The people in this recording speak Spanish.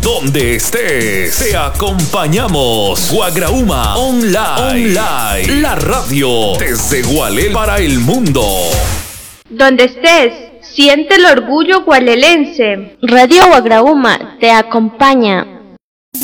donde estés, te acompañamos. Guagrauma Online, la radio desde Gualel para el mundo. Donde estés, siente el orgullo gualelense. Radio Guagrauma te acompaña.